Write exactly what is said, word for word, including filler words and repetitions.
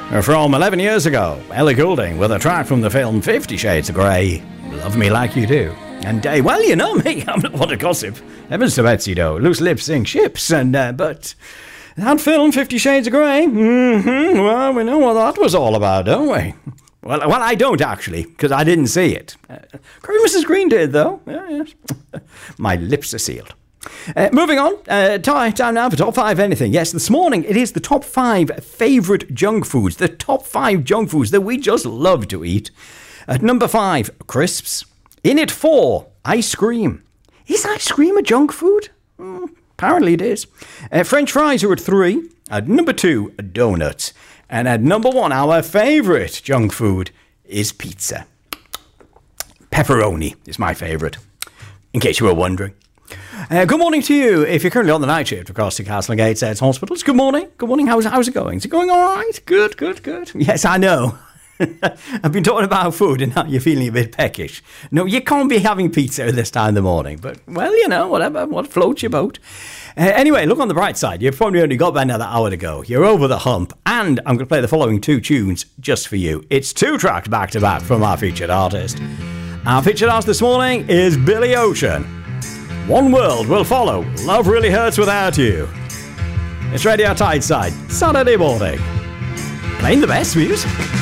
From eleven years ago, Ellie Goulding with a track from the film Fifty Shades of Grey, Love Me Like You Do. And, uh, well, you know me, I'm not what a gossip. Heavens to Betsy, though. Loose lips sink ships, and, uh, but that film, Fifty Shades of Grey, mm-hmm, well, we know what that was all about, don't we? Well, well, I don't, actually, because I didn't see it. Uh, Missus Green did, though. Yeah, yes. My lips are sealed. Uh, moving on, uh, time, time now for top five anything. Yes, this morning it is the top five favourite junk foods, the top five junk foods that we just love to eat. At number five, crisps. In at four, ice cream. Is ice cream a junk food? Mm, apparently it is. Uh, French fries are at three. At number two, donuts. And at number one, our favourite junk food is pizza. Pepperoni is my favourite, in case you were wondering. Uh, good morning to you. If you're currently on the night shift across the Castle and Gateshead Hospitals, good morning. Good morning. How's, how's it going? Is it going all right? Good, good, good. Yes, I know. I've been talking about food and now you're feeling a bit peckish. No, you can't be having pizza at this time in the morning. But, well, you know, whatever. What floats your boat. Uh, anyway, look on the bright side. You've probably only got about another hour to go. You're over the hump. And I'm going to play the following two tunes just for you. It's two tracks back-to-back from our featured artist. Our featured artist this morning is Billy Ocean. One World will follow. Love Really Hurts Without You. It's Radio Tideside, Saturday morning. Playing the best music.